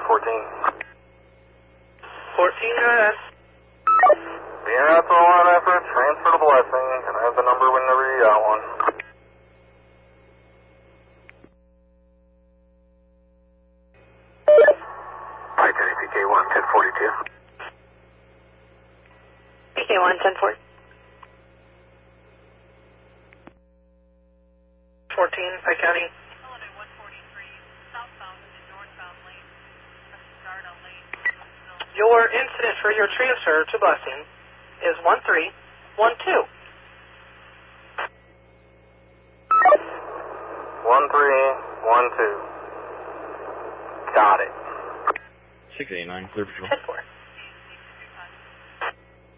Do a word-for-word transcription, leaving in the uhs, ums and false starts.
fourteen. fourteen, go ahead. Sierra Alpha one effort, transfer to Blessing. Can I have the number whenever you got one? Hi, Kenny, P K one, ten forty-two. P K one, ten forty. fourteen, Pike County. Your incident for your transfer to Blessing is one three one two. one three one two. Got it. six eighty-nine, clear patrol. ten four.